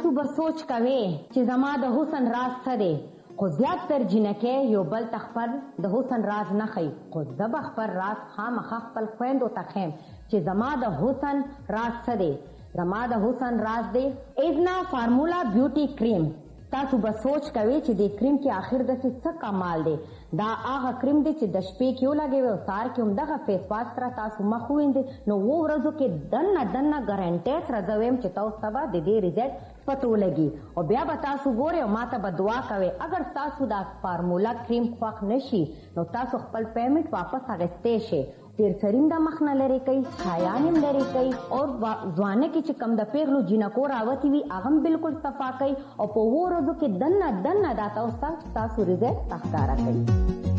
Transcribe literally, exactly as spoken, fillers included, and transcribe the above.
تاسو به سوچ کوئ چې زما د حسن راز څه دی، خو زیات تر جنکۍ یو بل ته خپل د حسن راز نه ښیي، خو زه به خپل راز خامخا خپل خویندو ته ښیم چې زما د حسن راز څه دی. زما د حسن راز دی ایزنا فارمولا بیوټي کریم. تاسو به سوچ کوئ چې د کریم کې آخر داسې څه کمال دی. دا هغه کریم دی چې د شپې کې ولګوئ او سهار کې هم دغه فیس واش سره تاسو مخ ووینځئ، نو اوو ورځو کې دننه دننه ګارنټۍ سره زه وایم چې تاسو ته به د دې رزلټ پته ولګي او بیا به تاسو ګورئ او ما ته به دعا کوئ. اگر تاسو دا فارمولا کریم خوښ نشي نو تاسو خپل پیمنټ واپس اخیستی شئ. ډېر سریم د مخ نه لرې کوي، چایان هم لرې کوي او ځوانه کې چې کم د پیغلو جینکو راوتي وي هغه هم بالکل صفا کوي او په اوو ورځو کې دننه دننه دا تاسو ته ستاسو رزلټ ښکاره کوي.